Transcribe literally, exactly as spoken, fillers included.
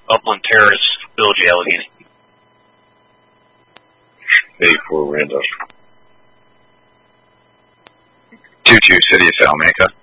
Upland Terrace, Village of Allegheny. eighty-four Randolph. two two City of Salamanca.